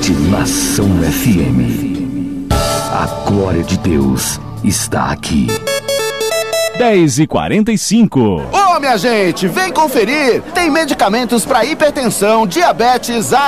Nação FM. A glória de Deus está aqui. 10h45. Ô, minha gente, vem conferir! Tem medicamentos para hipertensão, diabetes,